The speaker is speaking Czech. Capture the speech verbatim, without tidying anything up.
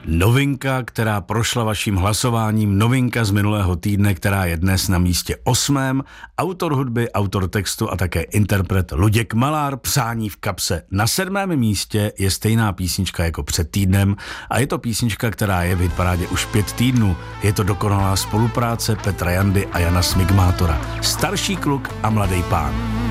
Novinka, která prošla vaším hlasováním, novinka z minulého týdne, která je dnes na místě osmém. Autor hudby, autor textu a také interpret Luděk Malár, Přání v kapse. Na sedmém místě je stejná písnička jako před týdnem a je to písnička, která je v hitparádě už pět týdnů. Je to dokonalá spolupráce Petra Jandy a Jana Smigmátora. Starší kluk a mladý pán.